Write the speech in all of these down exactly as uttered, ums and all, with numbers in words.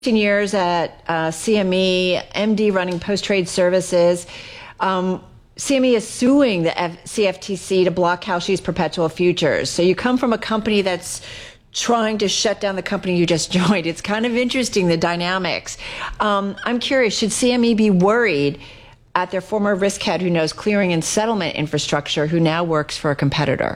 fifteen years at uh, C M E, M D running post-trade services. Um, C M E is suing the F- C F T C to block Kalshi's perpetual futures. So you come from a company that's trying to shut down the company you just joined. It's kind of interesting, the dynamics. Um, I'm curious, should C M E be worried at their former risk head who knows clearing and settlement infrastructure, who now works for a competitor?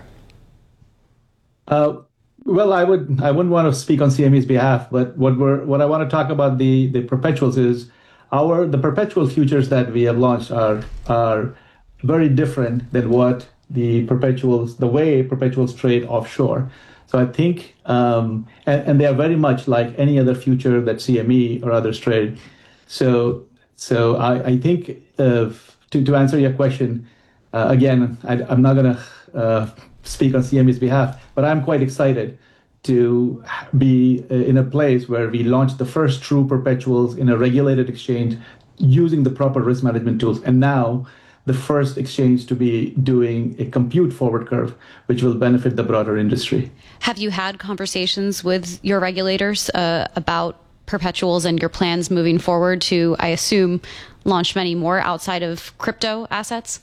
Uh, well, I would I wouldn't want to speak on C M E's behalf, but what we're what I want to talk about the the perpetuals is our the perpetual futures that we have launched are are very different than what the perpetuals the way perpetuals trade offshore. So I think um, and, and they are very much like any other future that C M E or others trade. So so I, I think uh, to to answer your question uh, again, I, I'm not going to uh, speak on C M E's behalf, but I'm quite excited to be in a place where we launched the first true perpetuals in a regulated exchange using the proper risk management tools. And now the first exchange to be doing a compute forward curve, which will benefit the broader industry. Have you had conversations with your regulators uh, about perpetuals and your plans moving forward to, I assume, launch many more outside of crypto assets?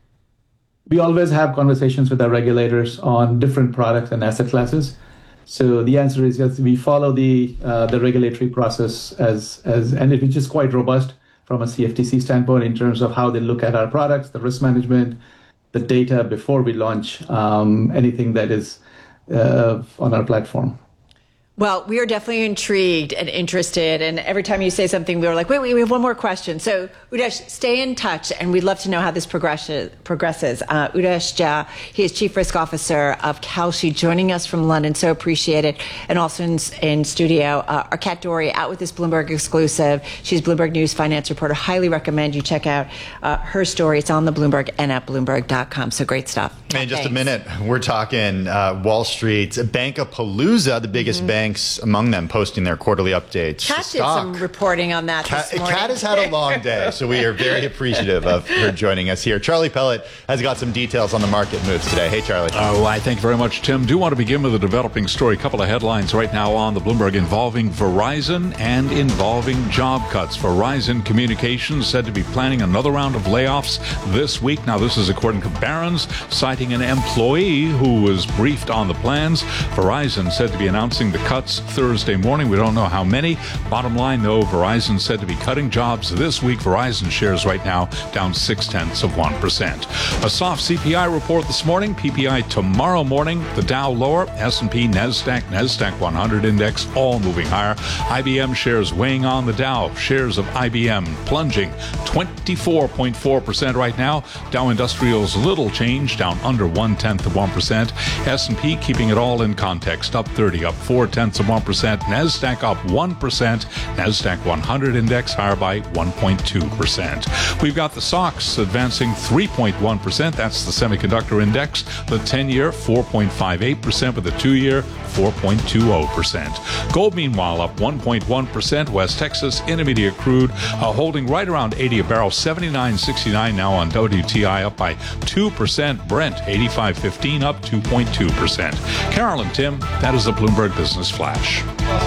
We always have conversations with our regulators on different products and asset classes. So the answer is yes, we follow the uh, the regulatory process as as and it, which is quite robust from a C F T C standpoint in terms of how they look at our products, the risk management, the data before we launch um, anything that is uh, on our platform. Well, we are definitely intrigued and interested. And every time you say something, we were like, wait, wait, we have one more question. So, Udesh, stay in touch, and we'd love to know how this progresses. progresses. Uh, Udesh Jha, he is Chief Risk Officer of Kalshi, joining us from London. So appreciate it. And also in, in studio, uh, our Kat Dory, out with this Bloomberg exclusive. She's Bloomberg News finance reporter. Highly recommend you check out uh, her story. It's on the Bloomberg and at Bloomberg dot com. So great stuff. In just Thanks. a minute, we're talking uh, Wall Street, Bankapalooza, the biggest mm-hmm. bank. Among them posting their quarterly updates. Kat did some reporting on that Kat, this morning. Kat has had a long day, so we are very appreciative of her joining us here. Charlie Pellet has got some details on the market moves today. Hey, Charlie. Oh, I thank you very much, Tim. Do want to begin with a developing story. A couple of headlines right now on the Bloomberg involving Verizon and involving job cuts. Verizon Communications said to be planning another round of layoffs this week. Now, this is according to Barron's, citing an employee who was briefed on the plans. Verizon said to be announcing the cuts Thursday morning. We don't know how many. Bottom line, though, Verizon said to be cutting jobs this week. Verizon shares right now down six tenths of one percent. A soft C P I report this morning. P P I tomorrow morning. The Dow lower. S and P, NASDAQ, NASDAQ one hundred index all moving higher. I B M shares weighing on the Dow. Shares of I B M plunging twenty-four point four percent right now. Dow Industrials little change, down under one tenth of one percent. S and P keeping it all in context, up thirty, up four tenths of one percent. NASDAQ up one percent. NASDAQ one hundred index higher by one point two percent. We've got the S O X advancing three point one percent. That's the semiconductor index. The ten-year four point five eight percent, with the two-year four point two zero percent. Gold, meanwhile, up one point one percent. West Texas Intermediate crude uh, holding right around eighty a barrel. seventy-nine sixty-nine now on W T I, up by two percent. Brent eighty-five fifteen, up two point two percent. Carol and Tim, that is the Bloomberg Business Flash.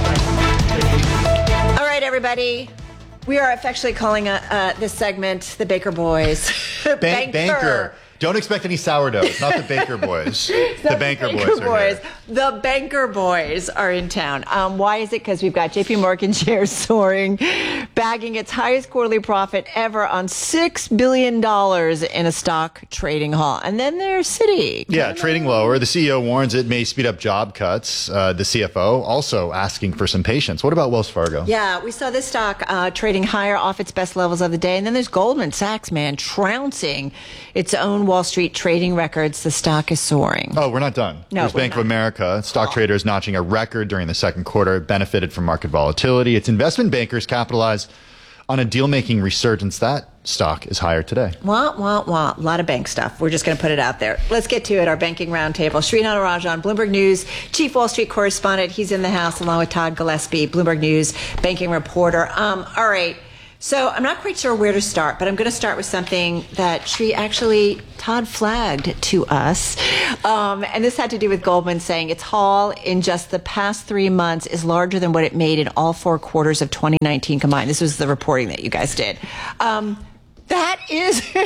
All right, everybody. We are affectionately calling uh, uh, this segment the Baker Boys. Ban- banker. banker. Don't expect any sourdough. It's not the Baker Boys. the Banker, Banker Boys are boys. here. The Banker Boys are in town. Um, why is it? Because we've got J P Morgan shares soaring, bagging its highest quarterly profit ever on six billion dollars in a stock trading haul. And then there's Citi. Yeah, trading lower. The C E O warns it may speed up job cuts. Uh, the C F O also asking for some patience. What about Wells Fargo? Yeah, we saw this stock uh, trading higher off its best levels of the day. And then there's Goldman Sachs, man, trouncing its own Wall Street trading records. The stock is soaring. Oh, we're not done. No, There's Bank not. of America. Stock oh. traders notching a record during the second quarter. It benefited from market volatility. Its investment bankers capitalized on a deal-making resurgence. That stock is higher today. Wah, wah, wah. A lot of bank stuff. We're just going to put it out there. Let's get to it. Our banking roundtable. Sri Natarajan, Bloomberg News, Chief Wall Street Correspondent. He's in the house along with Todd Gillespie, Bloomberg News banking reporter. Um, all right. So I'm not quite sure where to start, but I'm going to start with something that she actually Todd flagged to us. Um, and this had to do with Goldman saying its haul in just the past three months is larger than what it made in all four quarters of twenty nineteen combined. This was the reporting that you guys did. Um, That is, this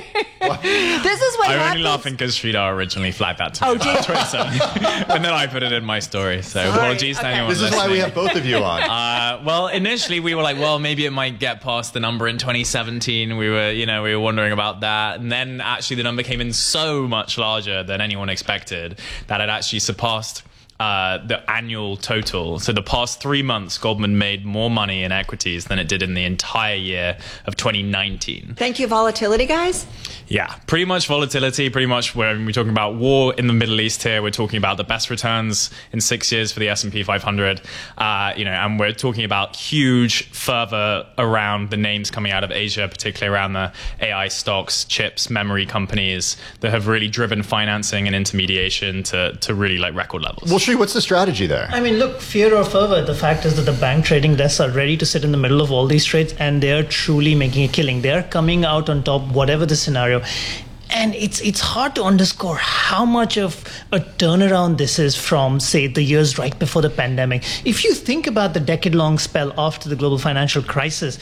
is what I'm happens. only laughing because Sridhar originally flagged that to me Oh, on did- Twitter, and then I put it in my story. So apologies to okay. anyone This is listening. why we have both of you on. Uh, well, initially we were like, well, maybe it might get past the number in twenty seventeen. We were, you know, we were wondering about that, and then actually the number came in so much larger than anyone expected that it actually surpassed Uh, the annual total. So the past three months, Goldman made more money in equities than it did in the entire year of twenty nineteen. Thank you, volatility, guys. Yeah, pretty much volatility, pretty much when we're talking about war in the Middle East here, we're talking about the best returns in six years for the S and P five hundred, uh, you know, and we're talking about huge further around the names coming out of Asia, particularly around the A I stocks, chips, memory companies that have really driven financing and intermediation to, to really like record levels. Well, Sri, what's the strategy there? I mean, look, fear or fervor, the fact is that the bank trading desks are ready to sit in the middle of all these trades, and they're truly making a killing. They're coming out on top, whatever the scenario. And it's it's hard to underscore how much of a turnaround this is from, say, the years right before the pandemic. If you think about the decade-long spell after the global financial crisis,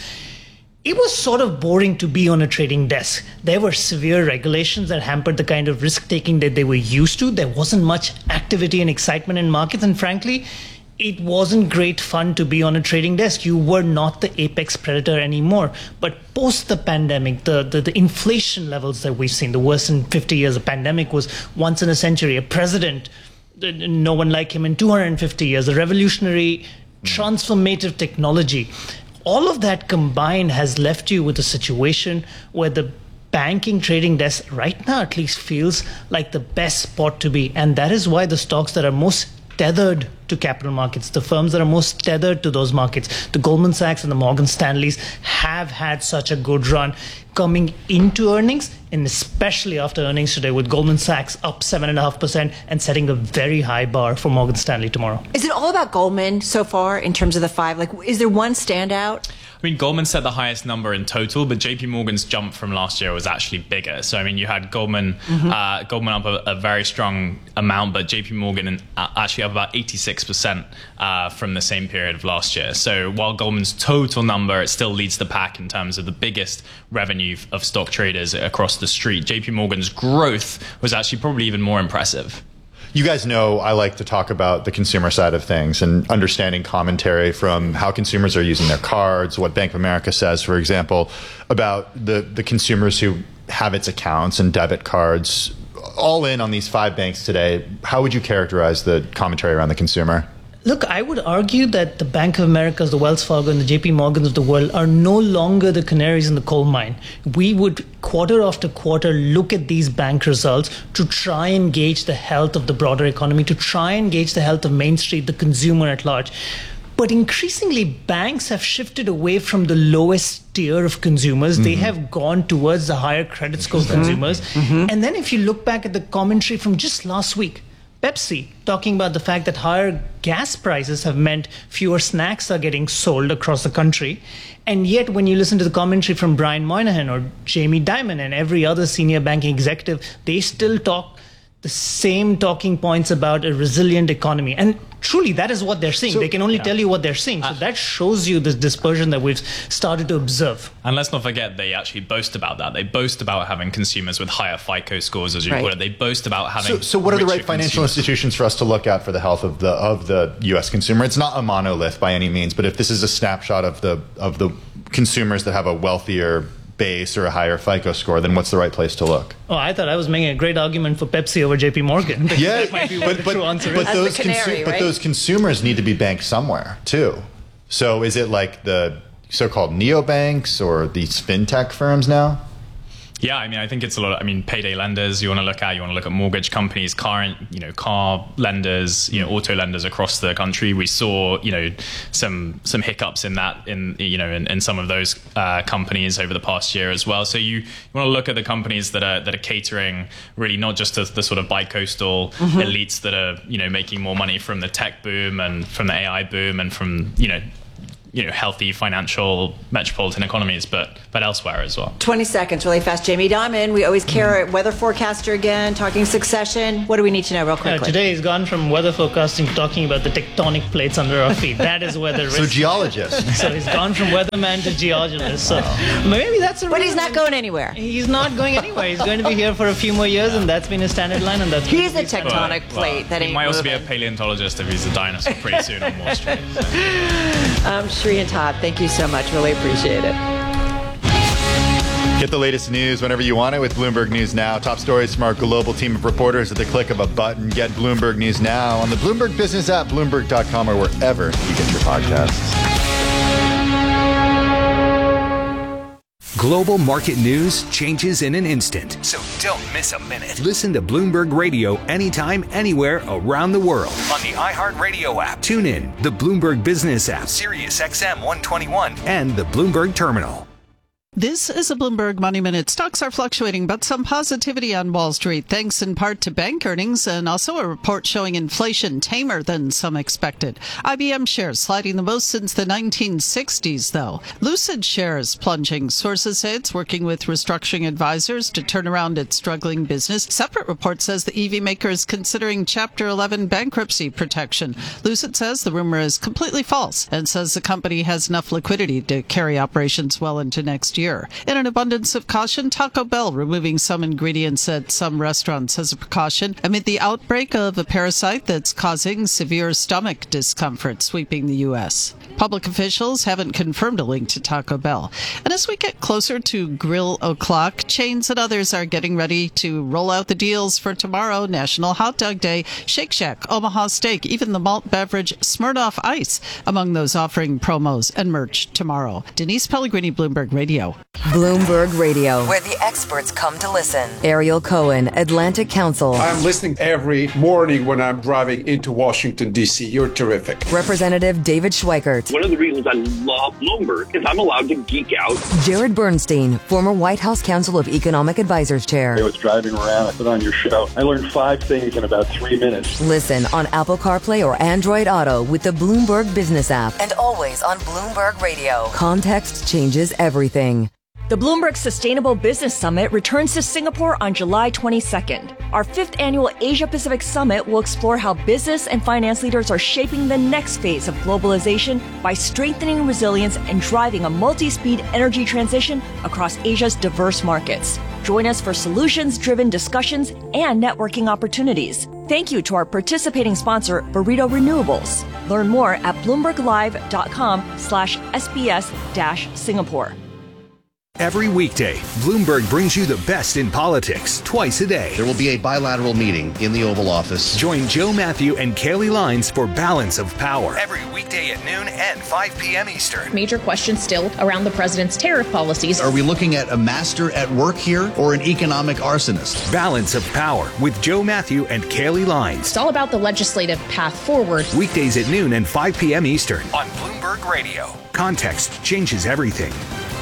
it was sort of boring to be on a trading desk. There were severe regulations that hampered the kind of risk-taking that they were used to. There wasn't much activity and excitement in markets, and frankly, it wasn't great fun to be on a trading desk. You were not the apex predator anymore. But post the pandemic, the, the, the inflation levels that we've seen, the worst in fifty years, a pandemic was once in a century, a president, no one like him in two hundred fifty years, a revolutionary, transformative technology. All of that combined has left you with a situation where the banking trading desk right now at least feels like the best spot to be. And that is why the stocks that are most tethered to capital markets, the firms that are most tethered to those markets, the Goldman Sachs and the Morgan Stanleys, have had such a good run coming into earnings, and especially after earnings today, with Goldman Sachs up seven point five percent and setting a very high bar for Morgan Stanley tomorrow. Is it all about Goldman so far in terms of the five? Like, is there one standout? I mean, Goldman set the highest number in total, but J P Morgan's jump from last year was actually bigger. So, I mean, you had Goldman mm-hmm. uh, Goldman up a, a very strong amount, but J P Morgan uh, actually up about eighty-six percent uh, from the same period of last year. So while Goldman's total number, it still leads the pack in terms of the biggest revenue of stock traders across the street. J P Morgan's growth was actually probably even more impressive. You guys know I like to talk about the consumer side of things and understanding commentary from how consumers are using their cards, what Bank of America says, for example, about the, the consumers who have its accounts and debit cards. All in on these five banks today, how would you characterize the commentary around the consumer? Look, I would argue that the Bank of Americas, the Wells Fargo, and the J P Morgans of the world are no longer the canaries in the coal mine. We would, quarter after quarter, look at these bank results to try and gauge the health of the broader economy, to try and gauge the health of Main Street, the consumer at large. But increasingly, banks have shifted away from the lowest tier of consumers. Mm-hmm. They have gone towards the higher credit score consumers. Mm-hmm. And then if you look back at the commentary from just last week, Pepsi talking about the fact that higher gas prices have meant fewer snacks are getting sold across the country. And yet when you listen to the commentary from Brian Moynihan or Jamie Dimon and every other senior banking executive, they still talk the same talking points about a resilient economy. And truly, that is what they're seeing. So, they can only yeah. tell you what they're seeing. So uh, that shows you this dispersion that we've started to observe. And let's not forget, they actually boast about that. They boast about having consumers with higher FICO scores, as you right. put it. They boast about having. So, so what are the right financial consumers. institutions for us to look at for the health of the of the U S consumer? It's not a monolith by any means, but if this is a snapshot of the of the consumers that have a wealthier base or a higher FICO score, then what's the right place to look? Oh, I thought I was making a great argument for Pepsi over J P Morgan. Yeah, that might be but, what the but, true answer but is. those canary, consu- right? but those consumers need to be banked somewhere too. So is it like the so-called neobanks or these fintech firms now? Yeah, I mean, I think it's a lot of, I mean, payday lenders you want to look at, you want to look at mortgage companies, car, you know, car lenders, you know, auto lenders across the country. We saw, you know, some some hiccups in that, in, you know, in, in some of those uh, companies over the past year as well. So you, you want to look at the companies that are that are catering really not just to the sort of bi-coastal mm-hmm. elites that are, you know, making more money from the tech boom and from the A I boom and from, you know, you know, healthy financial metropolitan economies, but but elsewhere as well. twenty seconds, really fast. Jamie Dimon, we always care. Mm-hmm. Weather forecaster again, talking succession. What do we need to know real quickly? Yeah, today he's gone from weather forecasting to talking about the tectonic plates under our feet. That is where the risk. So geologist. So he's gone from weatherman to geologist. So maybe that's a But reason. he's not going anywhere. He's not going anywhere. He's going to be here for a few more years, and that's been his standard line, and that's He's a tectonic Well, plate that he ain't might also moving. be a paleontologist if he's a dinosaur pretty soon on Wall Street. So. Um, Sri and Todd, thank you so much. Really appreciate it. Get the latest news whenever you want it with Bloomberg News Now. Top stories from our global team of reporters at the click of a button. Get Bloomberg News Now on the Bloomberg Business app, Bloomberg dot com, or wherever you get your podcasts. Global market news changes in an instant. So don't miss a minute. Listen to Bloomberg Radio anytime, anywhere around the world on the iHeartRadio app. Tune in, the Bloomberg Business app, Sirius X M one twenty-one, and the Bloomberg Terminal. This is a Bloomberg Money Minute. Stocks are fluctuating, but some positivity on Wall Street, thanks in part to bank earnings and also a report showing inflation tamer than some expected. I B M shares sliding the most since the nineteen sixties, though. Lucid shares plunging. Sources say it's working with restructuring advisors to turn around its struggling business. Separate report says the E V maker is considering Chapter eleven bankruptcy protection. Lucid says the rumor is completely false and says the company has enough liquidity to carry operations well into next year. In an abundance of caution, Taco Bell removing some ingredients at some restaurants as a precaution amid the outbreak of a parasite that's causing severe stomach discomfort sweeping the U S. Public officials haven't confirmed a link to Taco Bell. And as we get closer to Grill O'Clock, chains and others are getting ready to roll out the deals for tomorrow, National Hot Dog Day, Shake Shack, Omaha Steak, even the malt beverage Smirnoff Ice among those offering promos and merch tomorrow. Denise Pellegrini, Bloomberg Radio. Bloomberg Radio, where the experts come to listen. Ariel Cohen, Atlantic Council. I'm listening every morning when I'm driving into Washington, D C. You're terrific. Representative David Schweikert. One of the reasons I love Bloomberg is I'm allowed to geek out. Jared Bernstein, former White House Council of Economic Advisors Chair. I was driving around, I put on your show. I learned five things in about three minutes. Listen on Apple CarPlay or Android Auto with the Bloomberg Business app. And always on Bloomberg Radio. Context changes everything. The Bloomberg Sustainable Business Summit returns to Singapore on July twenty-second. Our fifth annual Asia-Pacific Summit will explore how business and finance leaders are shaping the next phase of globalization by strengthening resilience and driving a multi-speed energy transition across Asia's diverse markets. Join us for solutions-driven discussions and networking opportunities. Thank you to our participating sponsor, Burrito Renewables. Learn more at bloomberglive.com slash SBS dash Singapore. Every weekday, Bloomberg brings you the best in politics twice a day. There will be a bilateral meeting in the Oval Office. Join Joe Matthew and Kaylee Lines for Balance of Power. Every weekday at noon and five p.m. Eastern. Major questions still around the president's tariff policies. Are we looking at a master at work here or an economic arsonist? Balance of Power with Joe Matthew and Kaylee Lines. It's all about the legislative path forward. Weekdays at noon and five p.m. Eastern on Bloomberg Radio. Context changes everything.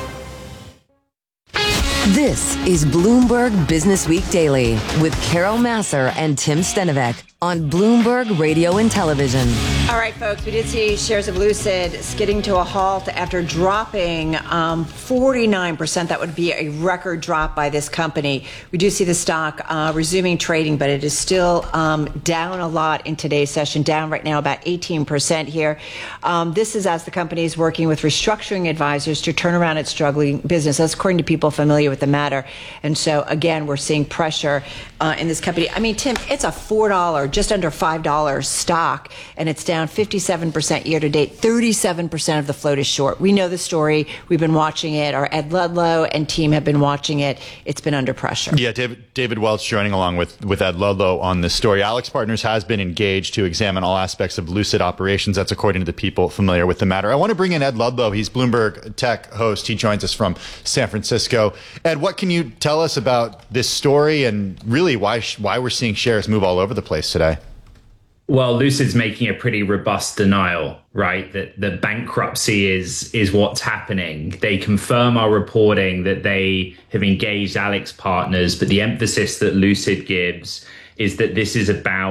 This is Bloomberg Business Week Daily with Carol Massar and Tim Stenovec on Bloomberg Radio and Television. All right, folks, we did see shares of Lucid skidding to a halt after dropping um, forty-nine percent. That would be a record drop by this company. We do see the stock uh, resuming trading, but it is still um, down a lot in today's session, down right now about eighteen percent here. Um, this is as the company is working with restructuring advisors to turn around its struggling business. That's according to people familiar with the matter. And so, again, we're seeing pressure uh, in this company. I mean, Tim, it's a four dollars, just under five dollars stock, and it's down fifty-seven percent year to date. thirty-seven percent of the float is short. We know the story. We've been watching it. Our Ed Ludlow and team have been watching it. It's been under pressure. Yeah, David, David Welch joining along with, with Ed Ludlow on this story. Alex Partners has been engaged to examine all aspects of Lucid operations. That's according to the people familiar with the matter. I want to bring in Ed Ludlow. He's Bloomberg Tech host. He joins us from San Francisco. Ed, what can you tell us about this story and really why why we're seeing shares move all over the place today? Well, Lucid's making a pretty robust denial, right? That the bankruptcy is is what's happening. They confirm our reporting that they have engaged Alex Partners, but the emphasis that Lucid gives is that this is about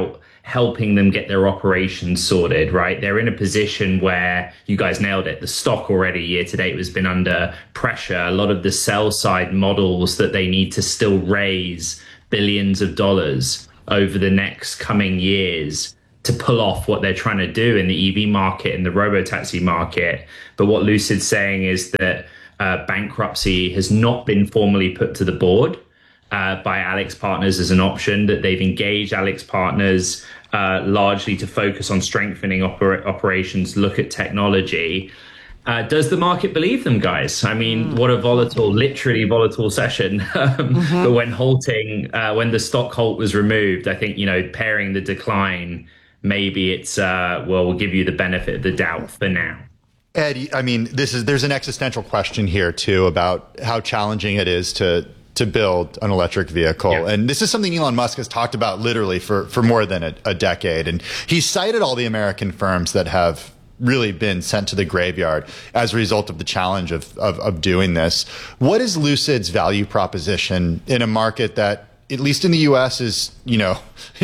helping them get their operations sorted, right? They're in a position where you guys nailed it. The stock already year to date has been under pressure. A lot of the sell side models that they need to still raise billions of dollars over the next coming years to pull off what they're trying to do in the E V market and the robotaxi market. But what Lucid's saying is that uh, bankruptcy has not been formally put to the board uh, by AlixPartners as an option, that they've engaged AlixPartners uh, largely to focus on strengthening oper- operations, look at technology. Uh, does the market believe them, guys? I mean, mm. what a volatile, literally volatile session. um, mm-hmm. But when halting, uh, when the stock halt was removed, I think, you know, pairing the decline, maybe it's, uh, well, we'll give you the benefit of the doubt for now. Ed, I mean, this is there's an existential question here, too, about how challenging it is to to build an electric vehicle. Yeah. And this is something Elon Musk has talked about literally for, for more than a, a decade. And he cited all the American firms that have really been sent to the graveyard as a result of the challenge of, of, of doing this. What is Lucid's value proposition in a market that, at least in the U S, is, you know,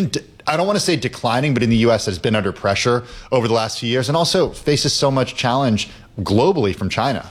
I don't want to say declining, but in the U S has been under pressure over the last few years and also faces so much challenge globally from China?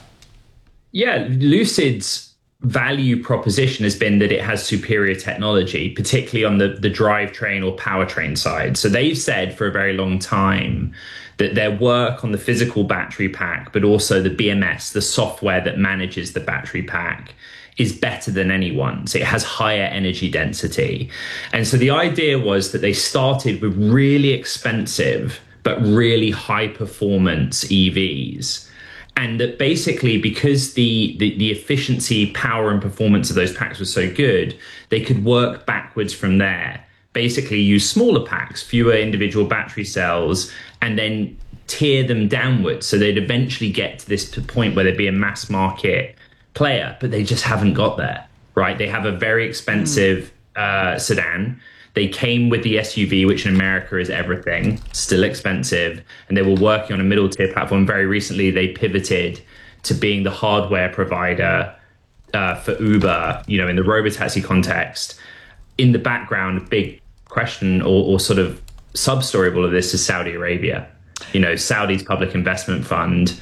Yeah, Lucid's value proposition has been that it has superior technology, particularly on the, the drivetrain or powertrain side. So they've said for a very long time that their work on the physical battery pack, but also the B M S, the software that manages the battery pack, is better than anyone's. It has higher energy density. And so the idea was that they started with really expensive, but really high performance E Vs. And that basically, because the, the, the efficiency, power, and performance of those packs was so good, they could work backwards from there. Basically use smaller packs, fewer individual battery cells, and then tear them downwards. So they'd eventually get to this point where they'd be a mass market player, but they just haven't got there, right? They have a very expensive mm. uh, sedan. They came with the S U V, which in America is everything, still expensive. And they were working on a middle tier platform. Very recently, they pivoted to being the hardware provider uh, for Uber, you know, in the robotaxi context. In the background, big question or, or sort of sub-story of all of this is Saudi Arabia. You know, Saudi's public investment fund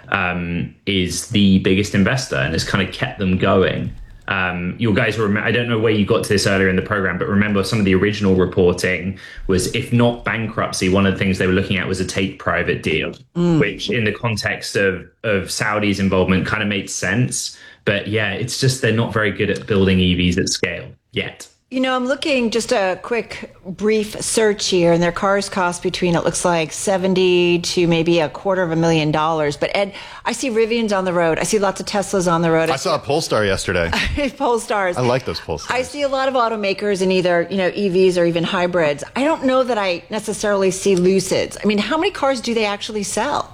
um, is the biggest investor and has kind of kept them going. Um, you guys were, I don't know where you got to this earlier in the program, but remember some of the original reporting was, if not bankruptcy, one of the things they were looking at was a take private deal, mm. which in the context of, of Saudi's involvement kind of made sense. But yeah, it's just, they're not very good at building E Vs at scale yet. You know, I'm looking, just a quick, brief search here, and their cars cost between, it looks like seventy to maybe a quarter of a million dollars. But Ed, I see Rivians on the road. I see lots of Teslas on the road. I, I saw a Polestar yesterday. Polestars. I like those Polestars. I see a lot of automakers in either, you know, E Vs or even hybrids. I don't know that I necessarily see Lucids. I mean, how many cars do they actually sell?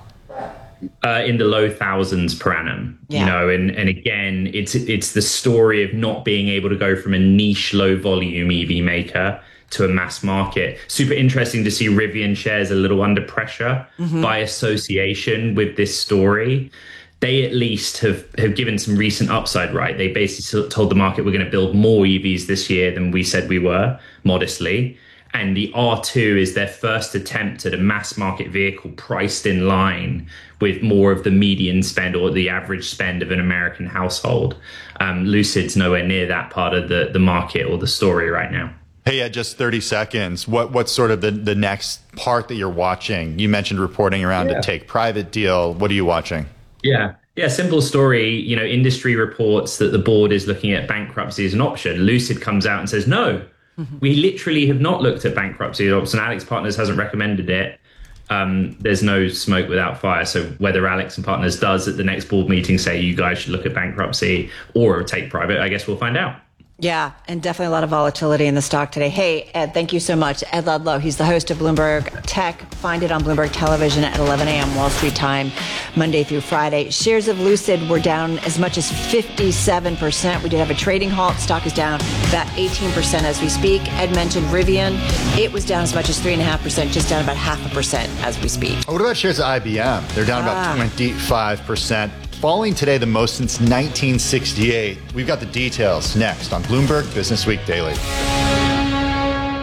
Uh, in the low thousands per annum, yeah. you know, and, and again, it's it's the story of not being able to go from a niche, low volume E V maker to a mass market. Super interesting to see Rivian shares a little under pressure mm-hmm. by association with this story. They at least have, have given some recent upside, right? They basically told the market we're going to build more E Vs this year than we said we were, modestly. And the R two is their first attempt at a mass market vehicle priced in line with more of the median spend or the average spend of an American household. Um, Lucid's nowhere near that part of the, the market or the story right now. Hey, Ed, just thirty seconds. What What's sort of the, the next part that you're watching? You mentioned reporting around yeah. a take private deal. What are you watching? Yeah. Yeah, simple story. You know, industry reports that the board is looking at bankruptcy as an option. Lucid comes out and says, no. We literally have not looked at bankruptcy option. AlixPartners hasn't recommended it. Um, there's no smoke without fire. So whether Alex and Partners does at the next board meeting say you guys should look at bankruptcy or take private, I guess we'll find out. Yeah, and definitely a lot of volatility in the stock today. Hey, Ed, thank you so much. Ed Ludlow, he's the host of Bloomberg Tech. Find it on Bloomberg Television at eleven a.m. Wall Street time, Monday through Friday. Shares of Lucid were down as much as fifty-seven percent. We did have a trading halt. Stock is down about eighteen percent as we speak. Ed mentioned Rivian. It was down as much as three point five percent, just down about half a percent as we speak. What about shares of I B M? They're down ah. about twenty-five percent. Falling today the most since nineteen sixty-eight. We've got the details next on Bloomberg Business Week Daily.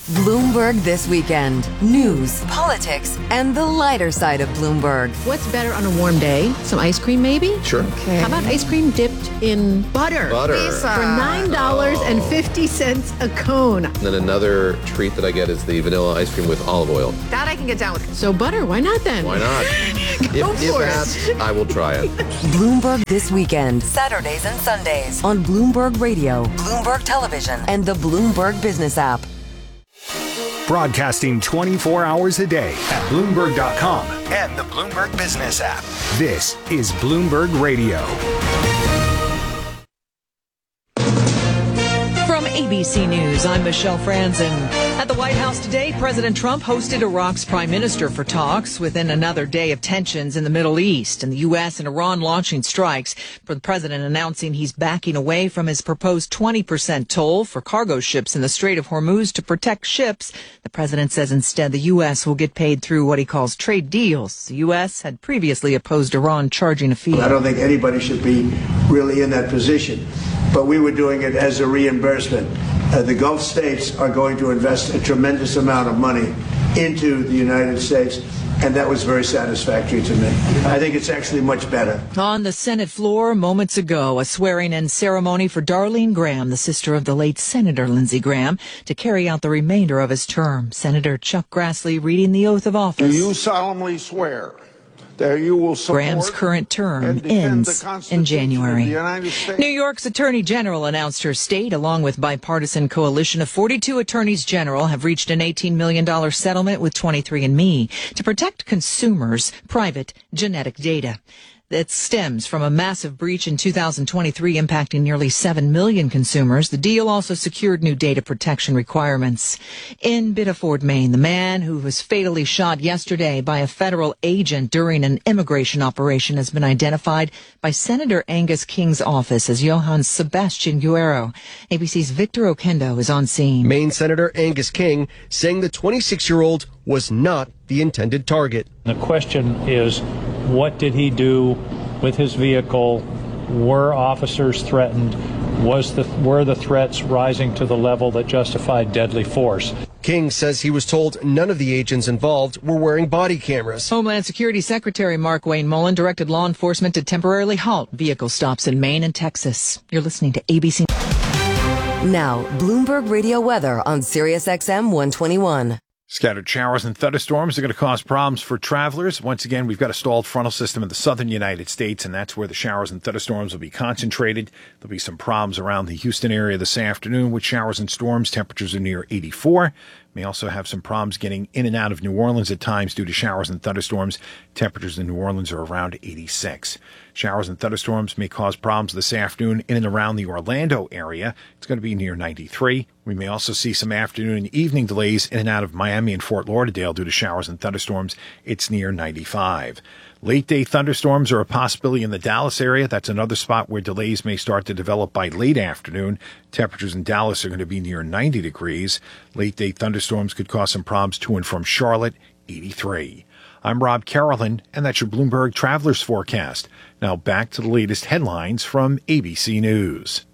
Bloomberg This Weekend. News, politics, and the lighter side of Bloomberg. What's better on a warm day? Some ice cream, maybe? Sure. Okay. How about ice cream dipped in butter? Butter. Lisa. For nine dollars and fifty cents a cone. And then another treat that I get is the vanilla ice cream with olive oil. That I can get down with. So butter, why not then? Why not? Go if, for if it. asked, I will try it. Bloomberg This Weekend. Saturdays and Sundays on Bloomberg Radio, Bloomberg Television, and the Bloomberg Business app. Broadcasting twenty-four hours a day at Bloomberg dot com and the Bloomberg Business app. This is Bloomberg Radio. From A B C News, I'm Michelle Franzen. At the White House today, President Trump hosted Iraq's prime minister for talks within another day of tensions in the Middle East and the U S and Iran launching strikes, for the president announcing he's backing away from his proposed twenty percent toll for cargo ships in the Strait of Hormuz to protect ships. The president says instead the U S will get paid through what he calls trade deals. The U S had previously opposed Iran charging a fee. I don't think anybody should be really in that position, but we were doing it as a reimbursement. Uh, the Gulf states are going to invest a tremendous amount of money into the United States, and that was very satisfactory to me. I think it's actually much better. On the Senate floor moments ago, a swearing-in ceremony for Darlene Graham, the sister of the late Senator Lindsey Graham, to carry out the remainder of his term. Senator Chuck Grassley reading the oath of office. Do you solemnly swear that you will support Graham's current term ends in January. New York's Attorney General announced her state, along with bipartisan coalition of forty-two attorneys general, have reached an eighteen million dollars settlement with twenty-three and me to protect consumers' private genetic data. That stems from a massive breach in two thousand twenty-three impacting nearly seven million consumers. The deal also secured new data protection requirements. In Biddeford, Maine, the man who was fatally shot yesterday by a federal agent during an immigration operation has been identified by Senator Angus King's office as Johann Sebastian Guerrero. A B C's Victor Okendo is on scene. Maine Senator Angus King saying the twenty-six-year-old was not the intended target. The question is, what did he do with his vehicle? Were officers threatened? Was the, were the threats rising to the level that justified deadly force? King says he was told none of the agents involved were wearing body cameras. Homeland Security Secretary Mark Wayne Mullen directed law enforcement to temporarily halt vehicle stops in Maine and Texas. You're listening to A B C. Now, Bloomberg Radio weather on Sirius X M one twenty-one. Scattered showers and thunderstorms are going to cause problems for travelers. Once again, we've got a stalled frontal system in the southern United States, and that's where the showers and thunderstorms will be concentrated. There'll be some problems around the Houston area this afternoon with showers and storms. Temperatures are near eighty-four. May also have some problems getting in and out of New Orleans at times due to showers and thunderstorms. Temperatures in New Orleans are around eighty-six. Showers and thunderstorms may cause problems this afternoon in and around the Orlando area. It's going to be near ninety-three. We may also see some afternoon and evening delays in and out of Miami and Fort Lauderdale due to showers and thunderstorms. It's near ninety-five. Late day thunderstorms are a possibility in the Dallas area. That's another spot where delays may start to develop by late afternoon. Temperatures in Dallas are going to be near ninety degrees. Late day thunderstorms could cause some problems to and from Charlotte, eighty-three. I'm Rob Carolyn, and that's your Bloomberg Travelers Forecast. Now back to the latest headlines from A B C News.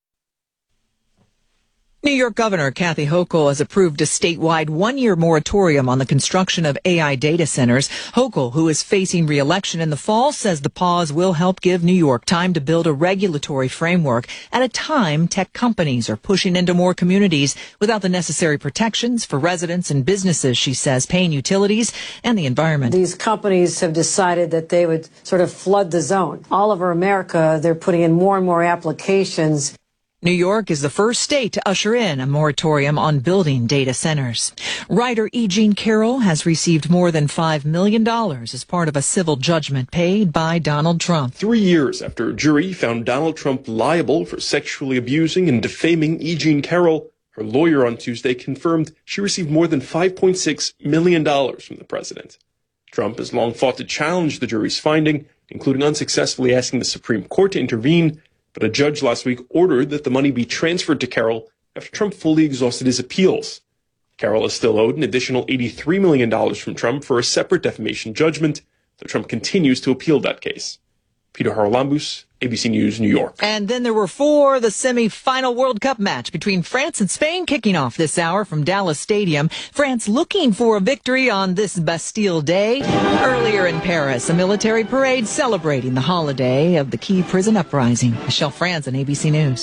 New York Governor Kathy Hochul has approved a statewide one-year moratorium on the construction of A I data centers. Hochul, who is facing re-election in the fall, says the pause will help give New York time to build a regulatory framework at a time tech companies are pushing into more communities without the necessary protections for residents and businesses, she says, paying utilities and the environment. These companies have decided that they would sort of flood the zone. All over America, they're putting in more and more applications. New York is the first state to usher in a moratorium on building data centers. Writer E. Jean Carroll has received more than five million dollars as part of a civil judgment paid by Donald Trump. Three years after a jury found Donald Trump liable for sexually abusing and defaming E. Jean Carroll, her lawyer on Tuesday confirmed she received more than five point six million dollars from the president. Trump has long fought to challenge the jury's finding, including unsuccessfully asking the Supreme Court to intervene. But a judge last week ordered that the money be transferred to Carroll after Trump fully exhausted his appeals. Carroll is still owed an additional eighty-three million dollars from Trump for a separate defamation judgment, though Trump continues to appeal that case. Peter Haralambous, A B C News, New York. And then there were four, the semi-final World Cup match between France and Spain kicking off this hour from Dallas Stadium. France looking for a victory on this Bastille Day. Earlier in Paris, a military parade celebrating the holiday of the key prison uprising. Michelle Franz on A B C News.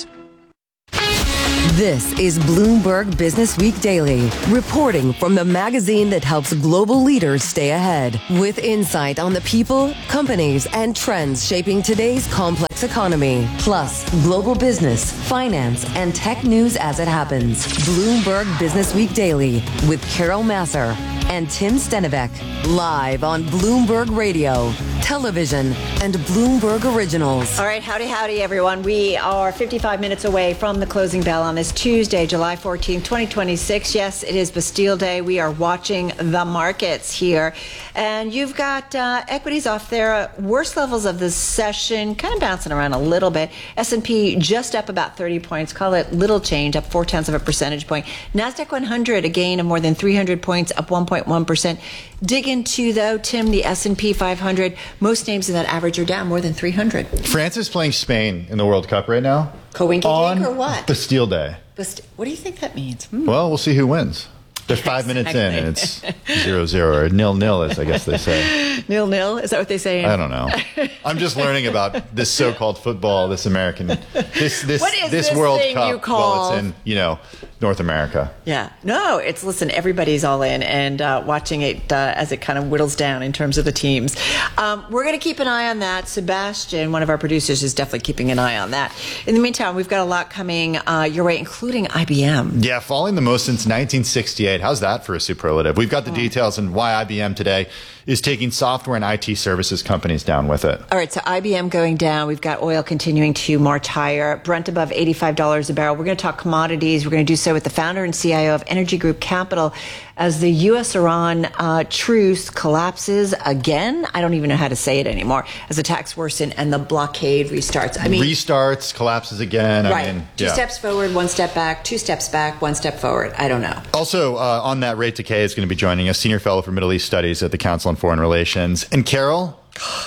This is Bloomberg Business Week Daily, reporting from the magazine that helps global leaders stay ahead, with insight on the people, companies, and trends shaping today's complex economy, plus global business, finance, and tech news as it happens. Bloomberg Business Week Daily with Carol Massar and Tim Stenivek, live on Bloomberg Radio, television, and Bloomberg Originals. All right, howdy, howdy, everyone. We are fifty-five minutes away from the closing bell on this Tuesday, July fourteenth, twenty twenty-six. Yes, it is Bastille Day. We are watching the markets here. And you've got uh, equities off their worst levels of the session, kind of bouncing around a little bit. S and P just up about thirty points. Call it little change, up four-tenths of a percentage point. NASDAQ one hundred, a gain of more than three hundred points, up one point one percent. Dig into, though, Tim, the S and P five hundred. Most names in that average are down more than three hundred. France is playing Spain in the World Cup right now. Coinky on or what? Bastille Day. Bast- what do you think that means? Hmm. Well, we'll see who wins. They're five minutes in, and it's zero zero or nil nil, as I guess they say. Nil nil? Is that what they say? I don't know. I'm just learning about this so-called football, this American, this this what is this, this World thing Cup. You call? Well, it's in you know North America. Yeah. No, it's listen. Everybody's all in and uh, watching it uh, as it kind of whittles down in terms of the teams. Um, we're going to keep an eye on that. Sebastian, one of our producers, is definitely keeping an eye on that. In the meantime, we've got a lot coming uh, your way, including I B M. Yeah, falling the most since nineteen sixty-eight. How's that for a superlative? We've got the details on why I B M today is taking software and I T services companies down with it. All right, so I B M going down. We've got oil continuing to march higher. Brent above eighty-five dollars a barrel. We're going to talk commodities. We're going to do so with the founder and C I O of Energy Group Capital as the U S Iran uh, truce collapses again. I don't even know how to say it anymore. As attacks worsen and the blockade restarts. I mean, restarts, collapses again. Right. I mean, two yeah. steps forward, one step back. Two steps back, one step forward. I don't know. Also, uh, on that, Ray Takei is going to be joining us, Senior Fellow for Middle East Studies at the Council on Foreign Relations. And Carol?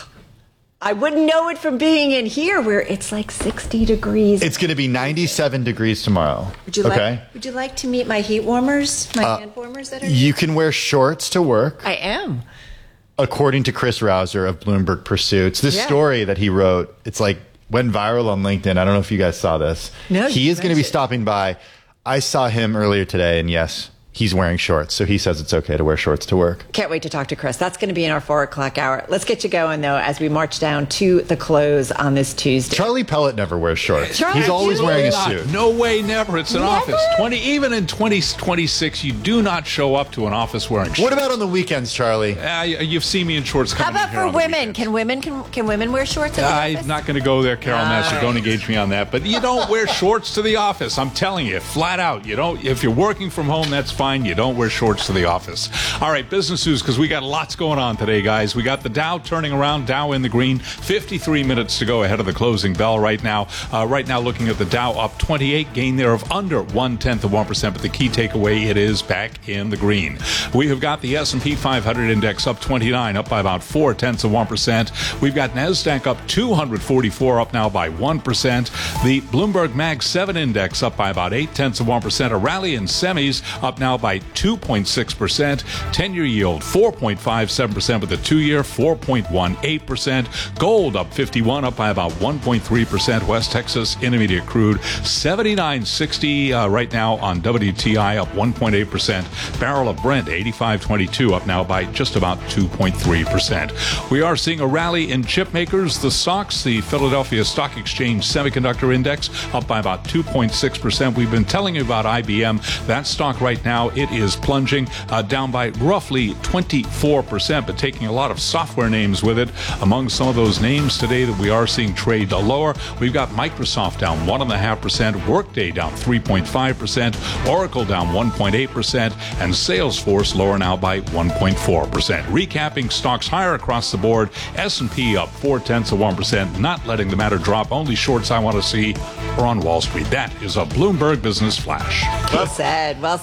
I wouldn't know it from being in here where it's like sixty degrees. It's going to be ninety-seven degrees tomorrow. Would you okay? like Would you like to meet my heat warmers, my uh, hand warmers that are You can wear shorts to work. I am. According to Chris Rouser of Bloomberg Pursuits. This yeah. story that he wrote, it's like went viral on LinkedIn. I don't know if you guys saw this. No, he is going to be stopping by. I saw him earlier today, and yes, he's wearing shorts, so he says it's okay to wear shorts to work. Can't wait to talk to Chris. That's going to be in our four o'clock hour. Let's get you going, though, as we march down to the close on this Tuesday. Charlie Pellet never wears shorts. Charlie, he's always wearing a suit. No way, never. It's an Never? office. twenty Even in twenty twenty-six, you do not show up to an office wearing shorts. What about on the weekends, Charlie? Uh, you've seen me in shorts How coming about in here for on the women? weekends. Can women can can women wear shorts in the I'm office? not going to go there, Carol All Massar. right. Don't engage me on that. But you don't wear shorts to the office. I'm telling you, flat out. You don't. If you're working from home, that's fine. You don't wear shorts to the office. All right, business news, because we got lots going on today, guys. We got the Dow turning around, Dow in the green. fifty-three minutes to go ahead of the closing bell right now. Uh, right now, looking at the Dow up twenty-eight, gain there of under one tenth of one percent. But the key takeaway, it is back in the green. We have got the S and P five hundred index up twenty-nine, up by about four tenths of one percent. We've got NASDAQ up two hundred forty-four, up now by one percent. The Bloomberg Mag seven index up by about eight tenths of one percent. A rally in semis up now by two point six percent. ten-year yield four point five seven percent, with the two-year four point one eight percent. Gold up fifty-one, up by about one point three percent. West Texas Intermediate crude seventy-nine sixty uh, right now on W T I, up one point eight percent. Barrel of Brent eighty-five twenty-two, up now by just about two point three percent. We are seeing a rally in chip makers. The stocks, the Philadelphia Stock Exchange Semiconductor Index, up by about two point six percent. We've been telling you about I B M. That stock right now, it is plunging uh, down by roughly twenty-four percent, but taking a lot of software names with it. Among some of those names today that we are seeing trade lower, we've got Microsoft down one point five percent, Workday down three point five percent, Oracle down one point eight percent, and Salesforce lower now by one point four percent. Recapping stocks higher across the board, S and P up four tenths of one percent, not letting the matter drop. Only shorts I want to see are on Wall Street. That is a Bloomberg Business Flash. Well said, well said.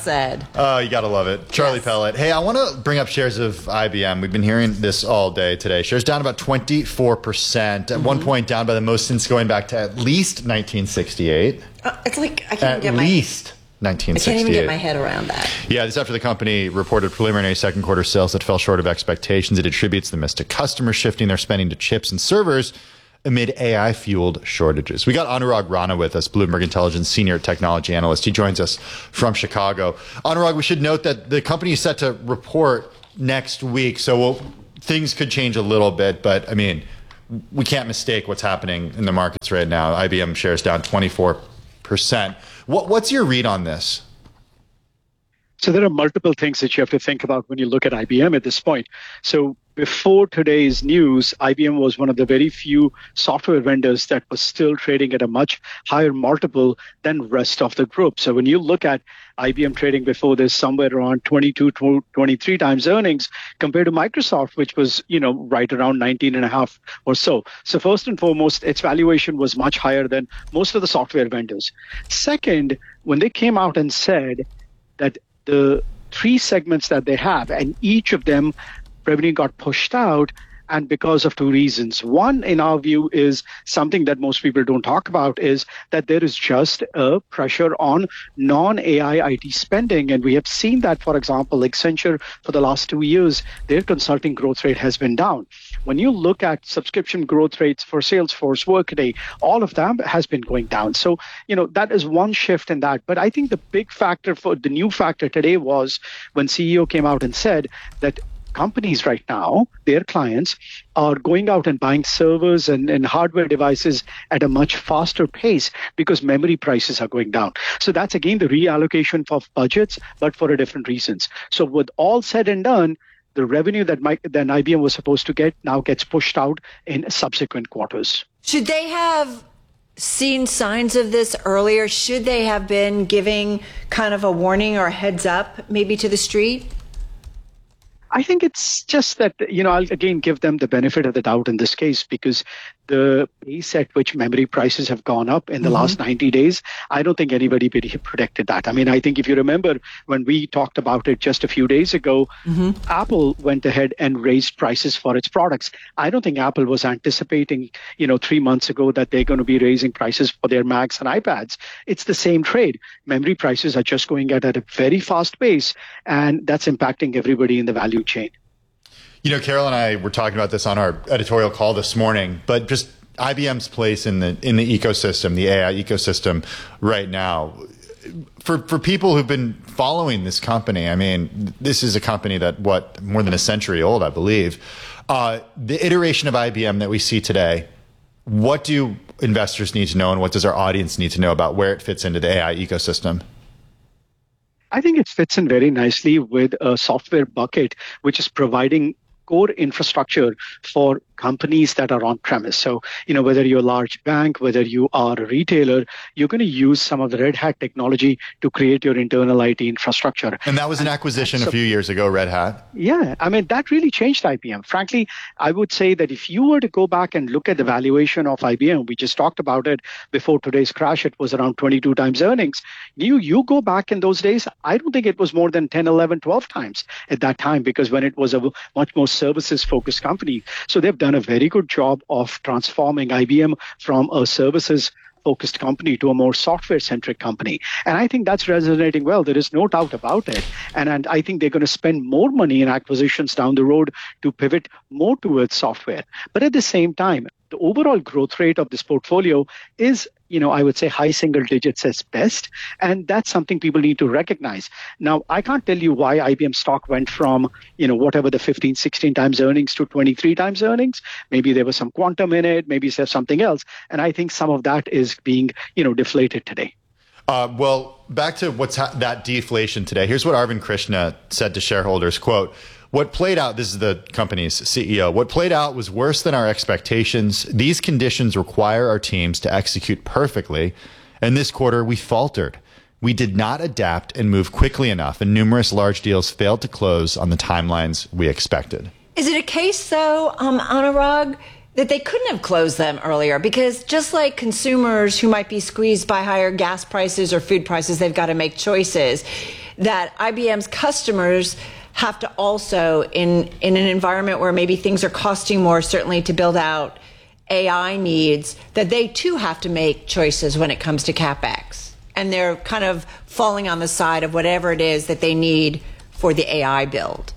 Oh, you got to love it. Charlie Yes. Pellet. Hey, I want to bring up shares of I B M. We've been hearing this all day today. Shares down about twenty-four percent. At mm-hmm. one point, down by the most since going back to at least nineteen sixty-eight. Uh, it's like, I can't At get least my, nineteen I sixty-eight. can't even get my head around that. Yeah, this after the company reported preliminary second quarter sales that fell short of expectations. It attributes the miss to customers shifting their spending to chips and servers amid A I-fueled shortages. We got Anurag Rana with us, Bloomberg Intelligence Senior Technology Analyst. He joins us from Chicago. Anurag, we should note that the company is set to report next week, so we'll, things could change a little bit, but I mean, we can't mistake what's happening in the markets right now. I B M shares down twenty-four percent. What, what's your read on this? So there are multiple things that you have to think about when you look at I B M at this point. So before today's news, I B M was one of the very few software vendors that was still trading at a much higher multiple than the rest of the group. So when you look at I B M trading before this, somewhere around twenty-two, twenty-three times earnings compared to Microsoft, which was, you know, right around nineteen and a half or so. So first and foremost, its valuation was much higher than most of the software vendors. Second, when they came out and said that the three segments that they have, and each of them revenue got pushed out, and because of two reasons. One, in our view, is something that most people don't talk about, is that there is just a pressure on non-A I I T spending. And we have seen that, for example, Accenture, for the last two years, their consulting growth rate has been down. When you look at subscription growth rates for Salesforce, Workday, all of them has been going down. So, you know, that is one shift in that. But I think the big factor for the new factor today was when C E O came out and said that companies right now, their clients, are going out and buying servers and, and hardware devices at a much faster pace because memory prices are going down. So that's, again, the reallocation of budgets, but for a different reasons. So with all said and done, the revenue that Mike, then I B M was supposed to get now gets pushed out in subsequent quarters. Should they have seen signs of this earlier? Should they have been giving kind of a warning or a heads up maybe to the street? I think it's just that, you know, I'll again give them the benefit of the doubt in this case, because the pace at which memory prices have gone up in the mm-hmm. last ninety days, I don't think anybody predicted that. I mean, I think if you remember when we talked about it just a few days ago, mm-hmm. Apple went ahead and raised prices for its products. I don't think Apple was anticipating, you know, three months ago that they're going to be raising prices for their Macs and iPads. It's the same trade. Memory prices are just going at, at a very fast pace, and that's impacting everybody in the value chain. You know, Carol and I were talking about this on our editorial call this morning, but just I B M's place in the in the ecosystem, the A I ecosystem right now. For for people who've been following this company, I mean, this is a company that, what, more than a century old, I believe. Uh, the iteration of I B M that we see today, what do investors need to know, and what does our audience need to know about where it fits into the A I ecosystem? I think it fits in very nicely with a software bucket, which is providing core infrastructure for companies that are on premise. So, you know, whether you're a large bank, whether you are a retailer, you're going to use some of the Red Hat technology to create your internal I T infrastructure. And that was an acquisition so, a few years ago, Red Hat. Yeah, I mean, that really changed I B M. Frankly, I would say that if you were to go back and look at the valuation of I B M, we just talked about it before today's crash, it was around twenty-two times earnings. You, you go back in those days, I don't think it was more than ten, eleven, twelve times at that time, because when it was a much more services-focused company. So they've done a very good job of transforming I B M from a services-focused company to a more software-centric company. And I think that's resonating well. There is no doubt about it. And, and I think they're going to spend more money in acquisitions down the road to pivot more towards software. But at the same time, the overall growth rate of this portfolio is, you know, I would say high single digits at best. And that's something people need to recognize. Now, I can't tell you why I B M stock went from, you know, whatever the fifteen, sixteen times earnings to twenty-three times earnings. Maybe there was some quantum in it. Maybe there's something else. And I think some of that is being, you know, deflated today. Uh, well, back to what's ha- that deflation today. Here's what Arvind Krishna said to shareholders, quote, "What played out," this is the company's C E O, "what played out was worse than our expectations. These conditions require our teams to execute perfectly. And this quarter, we faltered. We did not adapt and move quickly enough, and numerous large deals failed to close on the timelines we expected." Is it a case, though, um, Anurag, that they couldn't have closed them earlier? Because just like consumers who might be squeezed by higher gas prices or food prices, they've got to make choices. that I B M's customers have to also, in, in an environment where maybe things are costing more, certainly to build out A I needs, that they too have to make choices when it comes to CapEx. And they're kind of falling on the side of whatever it is that they need for the A I build.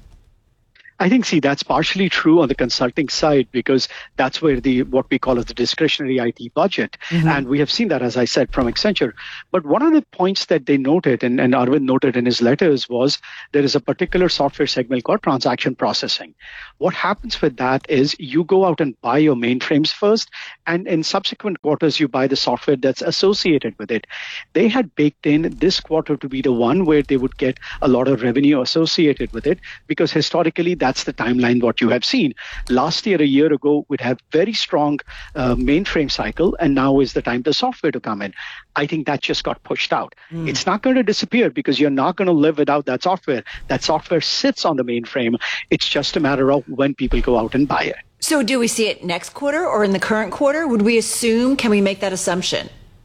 I think, see, that's partially true on the consulting side because that's where the what we call as the discretionary I T budget. Mm-hmm. And we have seen that, as I said, from Accenture. But one of the points that they noted, and, and Arvind noted in his letters, was there is a particular software segment called transaction processing. What happens with that is you go out and buy your mainframes first, and in subsequent quarters, you buy the software that's associated with it. They had baked in this quarter to be the one where they would get a lot of revenue associated with it because historically, that That's the timeline what you have seen. Last year, a year ago, we'd have very strong uh, mainframe cycle, and now is the time for software to come in. I think that just got pushed out. Mm. It's not going to disappear because you're not going to live without that software. That software sits on the mainframe. It's just a matter of when people go out and buy it. So do we see it next quarter or in the current quarter? Would we assume, can we make that assumption?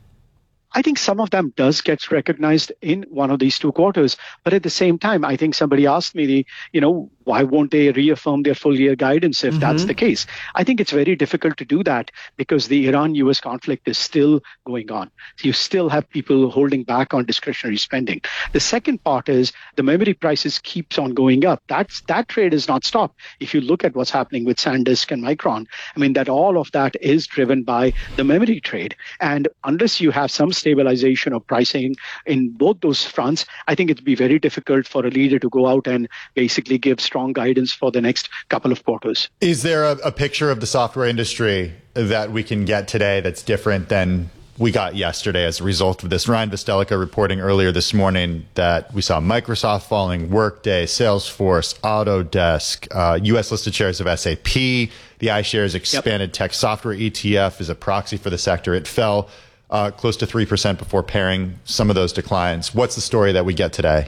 I think some of them does get recognized in one of these two quarters. But at the same time, I think somebody asked me, the, you know, why won't they reaffirm their full year guidance if mm-hmm. that's the case? I think it's very difficult to do that because the Iran-U S conflict is still going on. You still have people holding back on discretionary spending. The second part is the memory prices keeps on going up. That's, that trade is not stopped. If you look at what's happening with SanDisk and Micron, I mean, that all of that is driven by the memory trade. And unless you have some stabilization of pricing in both those fronts, I think it'd be very difficult for a leader to go out and basically give strong guidance for the next couple of quarters. Is there a, a picture of the software industry that we can get today that's different than we got yesterday as a result of this? Ryan Vestelica reporting earlier this morning that we saw Microsoft falling, Workday, Salesforce, Autodesk, uh, U S listed shares of S A P, the iShares Expanded yep. Tech Software E T F is a proxy for the sector. It fell uh, close to three percent before pairing some of those declines. What's the story that we get today?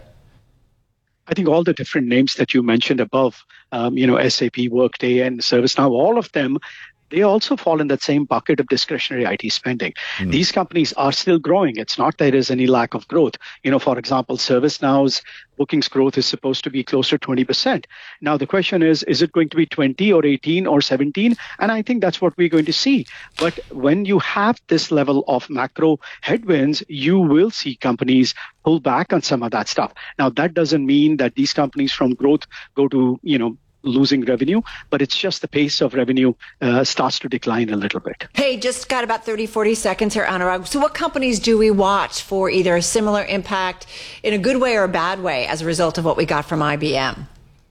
I think all the different names that you mentioned above, um, you know, S A P, Workday, and ServiceNow, all of them, they also fall in that same bucket of discretionary I T spending. Mm. These companies are still growing. It's not that there is any lack of growth. You know, for example, ServiceNow's bookings growth is supposed to be closer to twenty percent. Now, the question is, is it going to be twenty or eighteen or seventeen? And I think that's what we're going to see. But when you have this level of macro headwinds, you will see companies pull back on some of that stuff. Now, that doesn't mean that these companies from growth go to, you know, losing revenue, but it's just the pace of revenue uh, starts to decline a little bit. Hey, just got about thirty, forty seconds here, Anurag. So what companies do we watch for either a similar impact in a good way or a bad way as a result of what we got from I B M?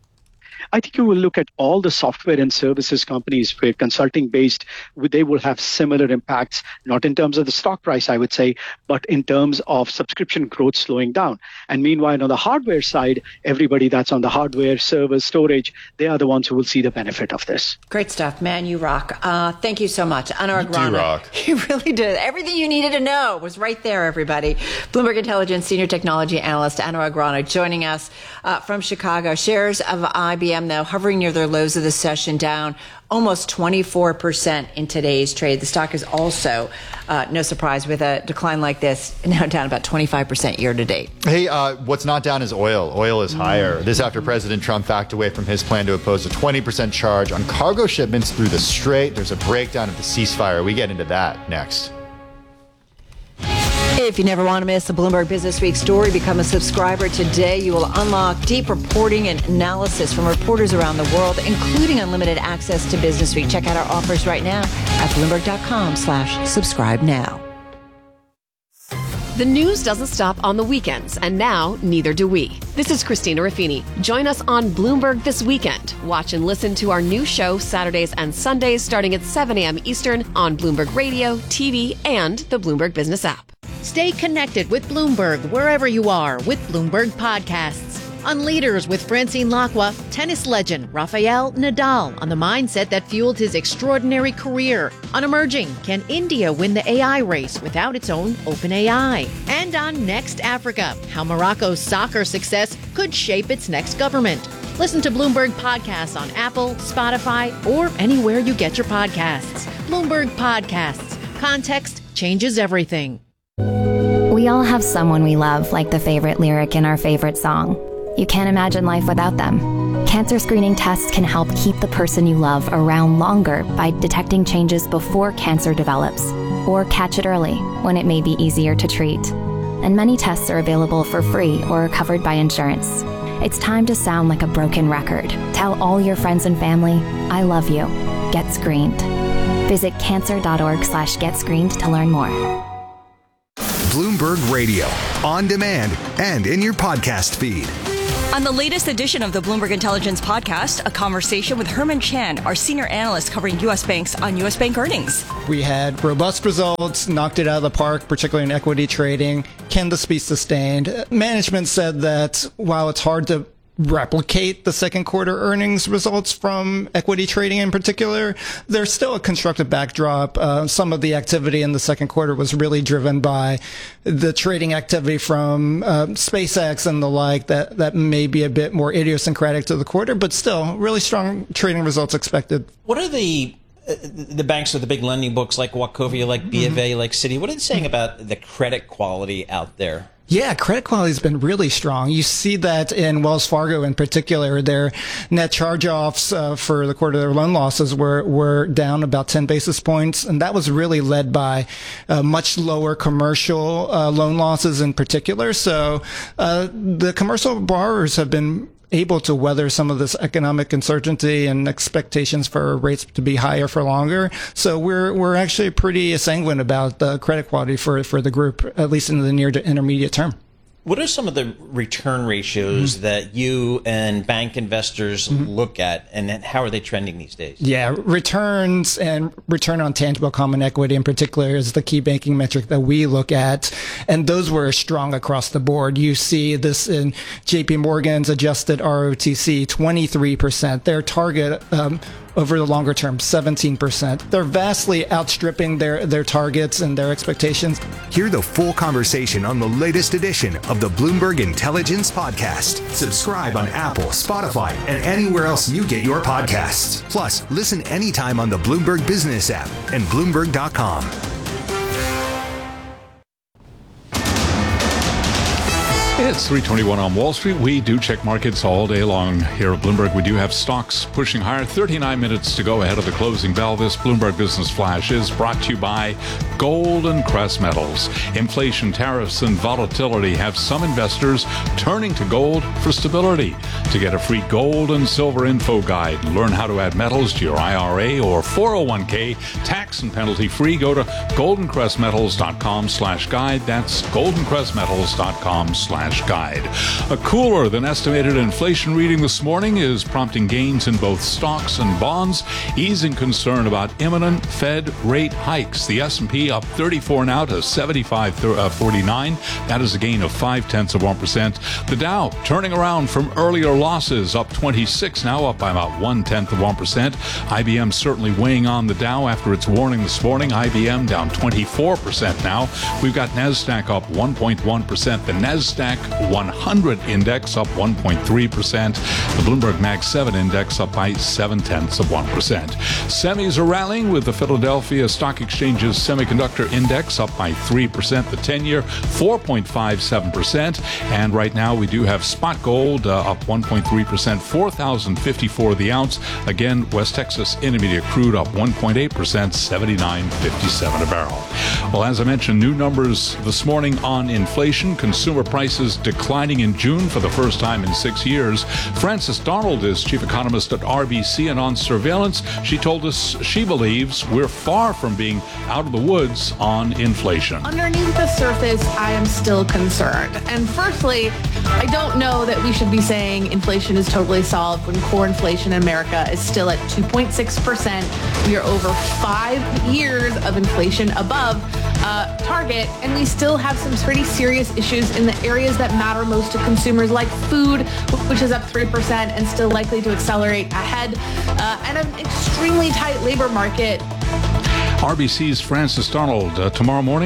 I think you will look at all the software and services companies where consulting based, they will have similar impacts, not in terms of the stock price, I would say, but in terms of subscription growth slowing down. And meanwhile, on the hardware side, everybody that's on the hardware, server, storage, they are the ones who will see the benefit of this. Great stuff, man. You rock. Uh, thank you so much. Anurag Rana. You rock. You really did. Everything you needed to know was right there, everybody. Bloomberg Intelligence Senior Technology Analyst Anurag Rana joining us uh, from Chicago. Shares of I B M, though, hovering near their lows of the session, down almost twenty-four percent in today's trade. The stock is also, uh, no surprise, with a decline like this, now down about twenty-five percent year to date. Hey, uh, what's not down is oil. Oil is higher. Mm. This after President Trump backed away from his plan to oppose a twenty percent charge on cargo shipments through the Strait. There's a breakdown of the ceasefire. We get into that next. If you never want to miss the Bloomberg Business Week story, become a subscriber today. You will unlock deep reporting and analysis from reporters around the world, including unlimited access to Business Week. Check out our offers right now at Bloomberg.com slash subscribe now. The news doesn't stop on the weekends, and now neither do we. This is Christina Ruffini. Join us on Bloomberg this weekend. Watch and listen to our new show Saturdays and Sundays starting at seven a.m. Eastern on Bloomberg Radio, T V, and the Bloomberg Business app. Stay connected with Bloomberg wherever you are with Bloomberg Podcasts. On Leaders with Francine Lacqua, tennis legend Rafael Nadal on the mindset that fueled his extraordinary career. On Emerging, can India win the A I race without its own open A I? And on Next Africa, how Morocco's soccer success could shape its next government. Listen to Bloomberg Podcasts on Apple, Spotify, or anywhere you get your podcasts. Bloomberg Podcasts. Context changes everything. We We all have someone we love, like the favorite lyric in our favorite song. You can't imagine life without them. Cancer screening tests can help keep the person you love around longer by detecting changes before cancer develops, or catch it early when it may be easier to treat. And many tests are available for free or covered by insurance. It's time to sound like a broken record. Tell all your friends and family, I love you. Get screened. Visit cancer.org slash get screened to learn more. Bloomberg Radio, on demand and in your podcast feed. On the latest edition of the Bloomberg Intelligence Podcast, a conversation with Herman Chan, our senior analyst covering U S banks on U S bank earnings. We had robust results, knocked it out of the park, particularly in equity trading. Can this be sustained? Management said that while it's hard to replicate the second quarter earnings results from equity trading in particular, there's still a constructive backdrop. Uh, some of the activity in the second quarter was really driven by the trading activity from uh, SpaceX and the like that, that may be a bit more idiosyncratic to the quarter, but still really strong trading results expected. What are the uh, the banks with the big lending books like Wachovia, like B of A, mm-hmm. like Citi? What are they saying about the credit quality out there? Yeah, credit quality has been really strong. You see that in Wells Fargo in particular. Their net charge-offs uh, for the quarter, their loan losses were, were down about ten basis points. And that was really led by uh, much lower commercial uh, loan losses in particular. So uh, the commercial borrowers have been able to weather some of this economic uncertainty and expectations for rates to be higher for longer. So we're we're actually pretty sanguine about the credit quality for, for the group, at least in the near to intermediate term. What are some of the return ratios mm-hmm. that you and bank investors mm-hmm. look at, and how are they trending these days? Yeah, returns and return on tangible common equity in particular is the key banking metric that we look at, and those were strong across the board. You see this in J P Morgan's adjusted R O T C, twenty-three percent. Their target um, over the longer term, seventeen percent. They're vastly outstripping their, their targets and their expectations. Hear the full conversation on the latest edition of the Bloomberg Intelligence Podcast. Subscribe on Apple, Spotify, and anywhere else you get your podcasts. Plus, listen anytime on the Bloomberg Business app and Bloomberg dot com. It's three twenty-one on Wall Street. We do check markets all day long here at Bloomberg. We do have stocks pushing higher. thirty-nine minutes to go ahead of the closing bell. This Bloomberg Business Flash is brought to you by Golden Crest Metals. Inflation, tariffs, and volatility have some investors turning to gold for stability. To get a free gold and silver info guide, learn how to add metals to your I R A or four oh one k, tax and penalty free, go to golden crest metals dot com slash guide. That's golden crest metals dot com slash guide. A cooler than estimated inflation reading this morning is prompting gains in both stocks and bonds, easing concern about imminent Fed rate hikes. The S and P up thirty-four now to seventy-five forty-nine. That is a gain of five tenths of one percent. The Dow turning around from earlier losses, up twenty-six now, up by about one tenth of one percent. I B M certainly weighing on the Dow after its warning this morning. I B M down twenty-four percent now. We've got NASDAQ up one point one percent. The NASDAQ one hundred index up one point three percent. The Bloomberg Mag seven index up by seven tenths of one percent. Semis are rallying with the Philadelphia Stock Exchange's semiconductor index up by three percent. The ten-year four point five seven percent. And right now we do have spot gold uh, up one point three percent, four thousand fifty-four the ounce. Again, West Texas Intermediate crude up one point eight percent, seventy-nine fifty-seven a barrel. Well, as I mentioned, new numbers this morning on inflation. Consumer prices declining in June for the first time in six years. Frances Donald is chief economist at R B C, and on surveillance, she told us she believes we're far from being out of the woods on inflation. Underneath the surface, I am still concerned. And firstly, I don't know that we should be saying inflation is totally solved when core inflation in America is still at two point six percent. We are over five years of inflation above uh, target, and we still have some pretty serious issues in the areas that matter most to consumers, like food, which is up three percent and still likely to accelerate ahead, uh, and an extremely tight labor market. R B C's Frances Donald uh, tomorrow morning.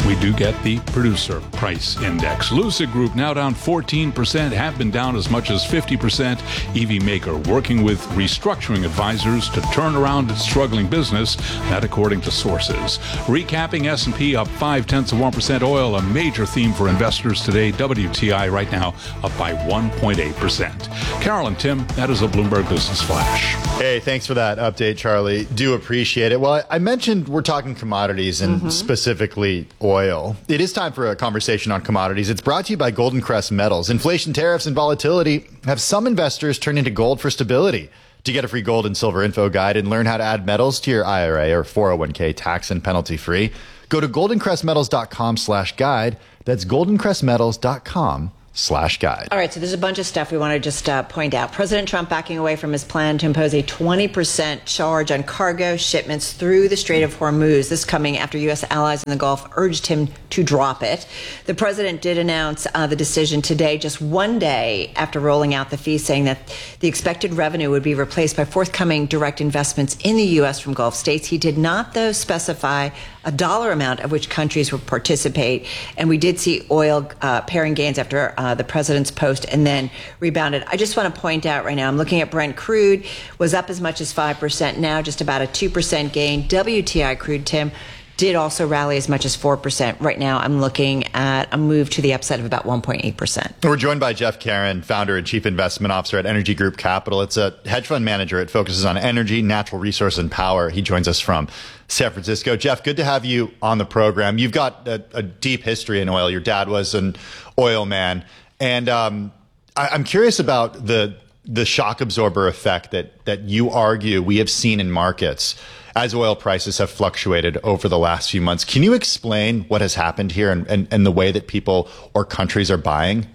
we do get the producer price index. Lucid Group now down fourteen percent, have been down as much as fifty percent. E V maker working with restructuring advisors to turn around its struggling business, that according to sources. Recapping, S and P up five tenths of one percent. Oil, a major theme for investors today. W T I right now up by one point eight percent. Carol and Tim, that is a Bloomberg Business Flash. Hey, thanks for that update, Charlie. Do appreciate it. Well, I mentioned we're talking commodities and mm-hmm. specifically oil. It is time for a conversation on commodities. It's brought to you by Golden Crest Metals. Inflation, tariffs, and volatility have some investors turned into gold for stability. To get a free gold and silver info guide and learn how to add metals to your I R A or four oh one k tax and penalty free, go to goldencrestmetals.com slash guide. That's goldencrestmetals.com slash guide. All right, so there's a bunch of stuff we want to just uh, point out. President Trump backing away from his plan to impose a twenty percent charge on cargo shipments through the Strait of Hormuz. This coming after U S allies in the Gulf urged him to drop it. The president did announce uh, the decision today, just one day after rolling out the fee, saying that the expected revenue would be replaced by forthcoming direct investments in the U S from Gulf states. He did not, though, specify a dollar amount of which countries would participate. And we did see oil uh, pairing gains after uh, the president's post and then rebounded. I just want to point out right now, I'm looking at Brent crude, was up as much as five percent, now just about a two percent gain. W T I crude, Tim, did also rally as much as four percent. Right now, I'm looking at a move to the upside of about one point eight percent. We're joined by Jeff Caron, founder and chief investment officer at Energy Group Capital. It's a hedge fund manager. It focuses on energy, natural resource, and power. He joins us from San Francisco. Jeff, good to have you on the program. You've got a, a deep history in oil. Your dad was an oil man. And um, I, I'm curious about the the shock absorber effect that that you argue we have seen in markets as oil prices have fluctuated over the last few months. Can you explain what has happened here and, and, and the way that people or countries are buying?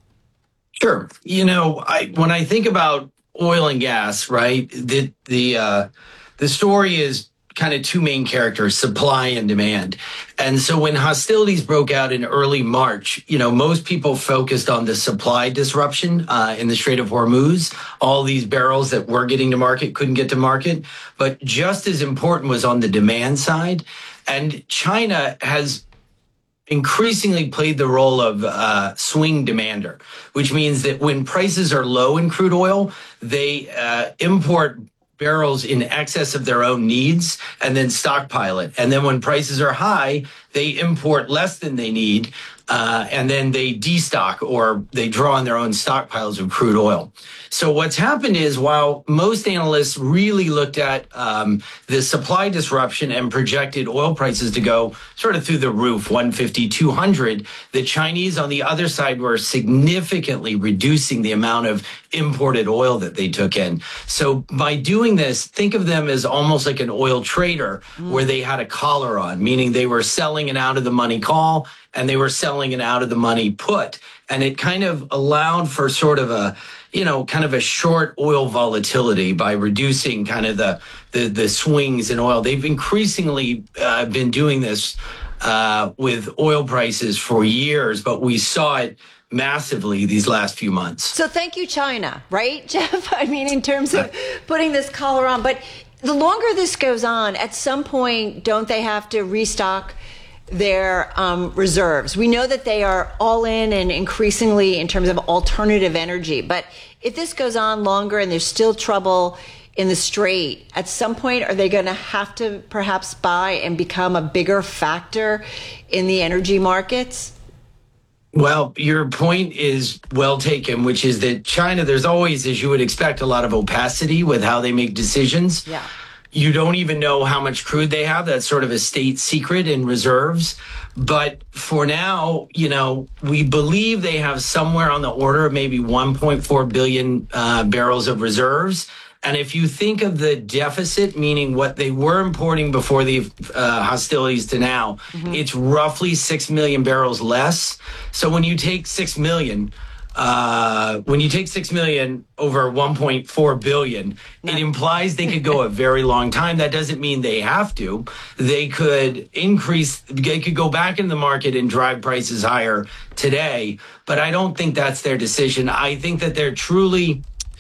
Sure. You know, I, when I think about oil and gas, right, the the uh, the story is kind of two main characters, supply and demand. And so when hostilities broke out in early March, you know, most people focused on the supply disruption uh, in the Strait of Hormuz. All these barrels that were getting to market couldn't get to market. But just as important was on the demand side. And China has increasingly played the role of uh, swing demander, which means that when prices are low in crude oil, they uh, import barrels in excess of their own needs and then stockpile it. And then when prices are high, they import less than they need, uh, and then they destock or they draw on their own stockpiles of crude oil. So what's happened is while most analysts really looked at um, the supply disruption and projected oil prices to go sort of through the roof, one fifty, two hundred, the Chinese on the other side were significantly reducing the amount of imported oil that they took in. So by doing this, think of them as almost like an oil trader mm. where they had a collar on, meaning they were selling an out of the money call and they were selling an out of the money put. And it kind of allowed for sort of a, you know, kind of a short oil volatility by reducing kind of the the, the swings in oil. They've increasingly uh, been doing this uh, with oil prices for years, but we saw it massively these last few months. So thank you, China, right, Jeff? I mean, in terms of putting this collar on. But the longer this goes on, at some point, don't they have to restock their um, reserves? We know that they are all in and increasingly in terms of alternative energy. But if this goes on longer and there's still trouble in the Strait, at some point, are they going to have to perhaps buy and become a bigger factor in the energy markets? Well, your point is well taken, which is that China, there's always, as you would expect, a lot of opacity with how they make decisions. Yeah. You don't even know how much crude they have. That's sort of a state secret in reserves. But for now, you know, we believe they have somewhere on the order of maybe one point four billion uh, barrels of reserves. And if you think of the deficit, meaning what they were importing before the uh, hostilities to now, mm-hmm. it's roughly six million barrels less. So when you take six million, uh, when you take six million over one point four billion, no. it implies they could go a very long time. That doesn't mean they have to. They could increase, they could go back in the market and drive prices higher today. But I don't think that's their decision. I think that they're truly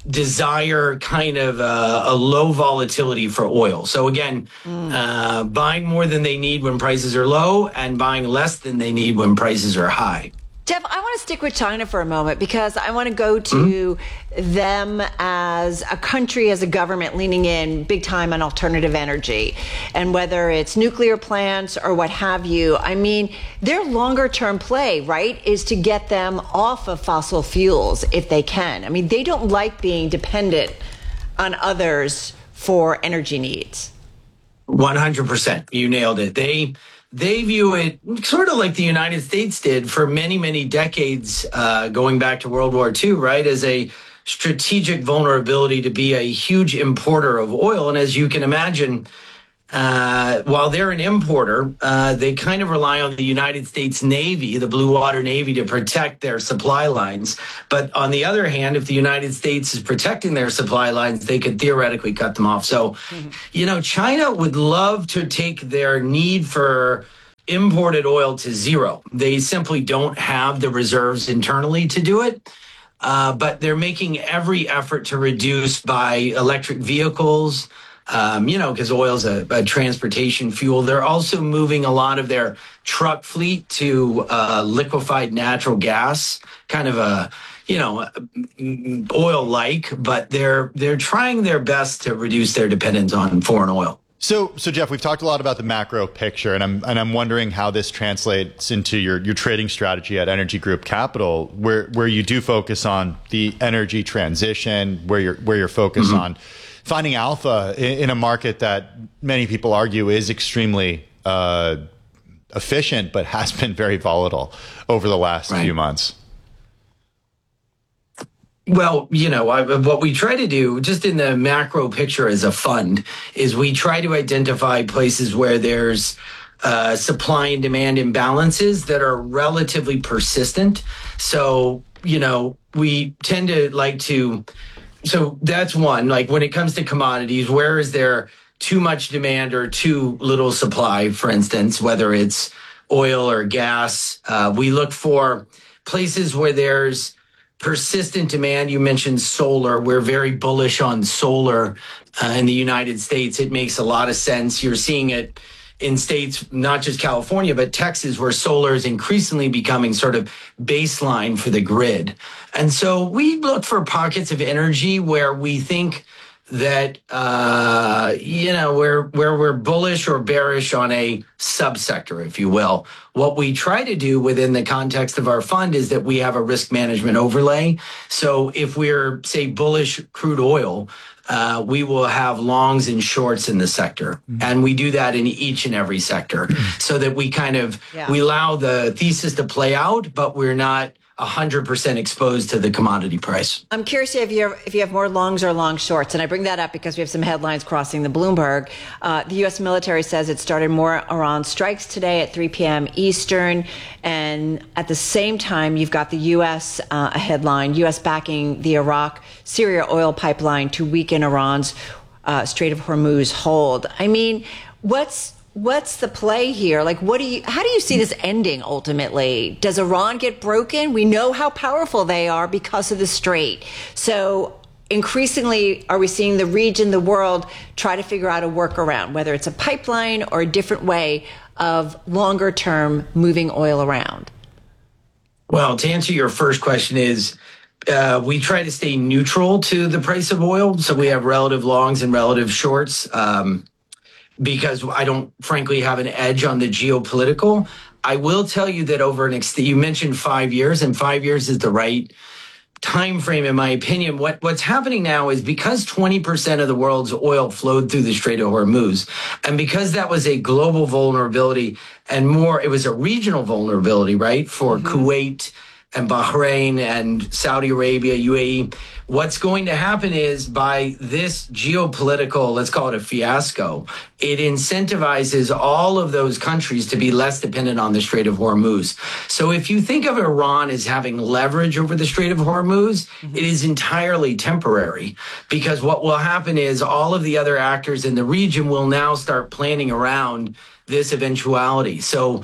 desire kind of a, a low volatility for oil. So again, mm. uh, buying more than they need when prices are low and buying less than they need when prices are high. Jeff, I want to stick with China for a moment because I want to go to mm-hmm. them as a country, as a government leaning in big time on alternative energy. And whether it's nuclear plants or what have you, I mean, their longer term play, right, is to get them off of fossil fuels if they can. I mean, they don't like being dependent on others for energy needs. one hundred percent. You nailed it. They... They view it sort of like the United States did for many, many decades, uh, going back to World War Two, right, as a strategic vulnerability to be a huge importer of oil. And as you can imagine, uh, while they're an importer, uh, they kind of rely on the United States Navy, the Blue Water Navy, to protect their supply lines. But on the other hand, if the United States is protecting their supply lines, they could theoretically cut them off. So, mm-hmm. you know, China would love to take their need for imported oil to zero. They simply don't have the reserves internally to do it. Uh, but they're making every effort to reduce by electric vehicles, Um, you know, because oil is a, a transportation fuel. They're also moving a lot of their truck fleet to uh, liquefied natural gas, kind of a, you know, oil-like, but they're they're trying their best to reduce their dependence on foreign oil. So, so Jeff, we've talked a lot about the macro picture, and I'm and I'm wondering how this translates into your your trading strategy at Energy Group Capital, where where you do focus on the energy transition, where you're where you're focused mm-hmm. on finding alpha in, in a market that many people argue is extremely uh, efficient, but has been very volatile over the last right. few months. Well, you know, I, what we try to do just in the macro picture as a fund is we try to identify places where there's uh, supply and demand imbalances that are relatively persistent. So, you know, we tend to like to So that's one, like when it comes to commodities, where is there too much demand or too little supply, for instance, whether it's oil or gas? Uh, we look for places where there's persistent demand. You mentioned solar. We're very bullish on solar uh, in the United States. It makes a lot of sense. You're seeing it in states, not just California, but Texas, where solar is increasingly becoming sort of baseline for the grid. And so we look for pockets of energy where we think that, uh, you know, where, where we're bullish or bearish on a subsector, if you will. What we try to do within the context of our fund is that we have a risk management overlay. So if we're, say, bullish crude oil, Uh, we will have longs and shorts in the sector. Mm-hmm. And we do that in each and every sector so that we kind of, yeah. we allow the thesis to play out, but we're not one hundred percent exposed to the commodity price. I'm curious if you have, if you have more longs or long shorts. And I bring that up because we have some headlines crossing the Bloomberg. Uh, the U S military says it started more Iran strikes today at three p.m. Eastern. And at the same time, you've got the U S, uh, a headline, U S backing the Iraq-Syria oil pipeline to weaken Iran's uh, Strait of Hormuz hold. I mean, what's What's the play here? Like, what do you, how do you see this ending ultimately? Does Iran get broken? We know how powerful they are because of the strait. So increasingly, are we seeing the region, the world, try to figure out a workaround, whether it's a pipeline or a different way of longer term moving oil around? Well, to answer your first question is, uh, we try to stay neutral to the price of oil. So we have relative longs and relative shorts. Um, because I don't frankly have an edge on the geopolitical. I will tell you that over an ex- you mentioned five years, and five years is the right time frame, in my opinion. What what's happening now is because twenty percent of the world's oil flowed through the Strait of Hormuz, and because that was a global vulnerability and more, it was a regional vulnerability, right, for mm-hmm. Kuwait and Bahrain and Saudi Arabia, U A E. What's going to happen is by this geopolitical, let's call it a fiasco, it incentivizes all of those countries to be less dependent on the Strait of Hormuz. So if you think of Iran as having leverage over the Strait of Hormuz, mm-hmm. it is entirely temporary, because what will happen is all of the other actors in the region will now start planning around this eventuality. So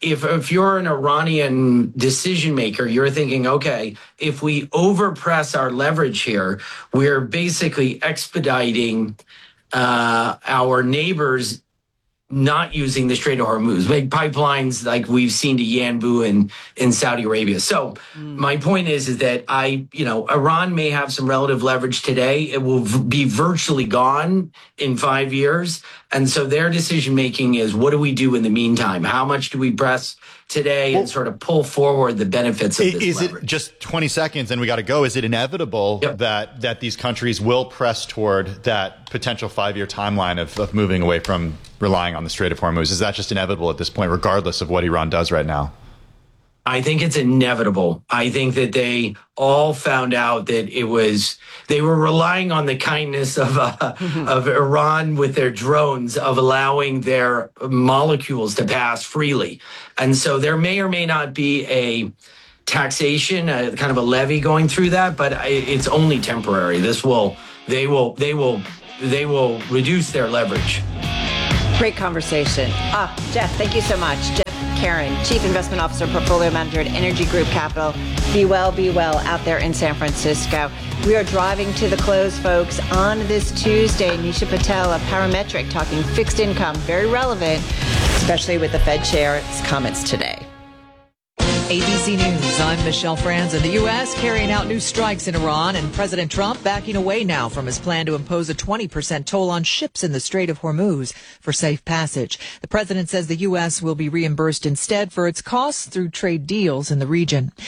if if you're an Iranian decision maker, you're thinking, okay, if we overpress our leverage here, we're basically expediting uh, our neighbors not using the Strait of Hormuz, big pipelines like we've seen to Yanbu in, in Saudi Arabia. So mm. my point is, is that I, you know, Iran may have some relative leverage today. It will v- be virtually gone in five years. And so their decision making is, what do we do in the meantime? How much do we press today well, and sort of pull forward the benefits of this is leverage? It just twenty seconds and we got to go? Is it inevitable yep. that that these countries will press toward that potential five-year timeline of, of moving away from relying on the Strait of Hormuz? Is that just inevitable at this point, regardless of what Iran does right now? I think it's inevitable. I think that they all found out that it was, they were relying on the kindness of uh, mm-hmm. of Iran with their drones, of allowing their molecules to pass freely. And so there may or may not be a taxation, a kind of a levy going through that, but it's only temporary. This will, they will, they will, they will reduce their leverage. Great conversation. Ah, Jeff, thank you so much. Jeff Karen, Chief Investment Officer, Portfolio Manager at Energy Group Capital. Be well, be well out there in San Francisco. We are driving to the close, folks, on this Tuesday. Nisha Patel of Parametric talking fixed income, very relevant, especially with the Fed Chair's comments today. A B C News, I'm Michelle Franz. In the U S, carrying out new strikes in Iran, and President Trump backing away now from his plan to impose a twenty percent toll on ships in the Strait of Hormuz for safe passage. The president says the U S will be reimbursed instead for its costs through trade deals in the region.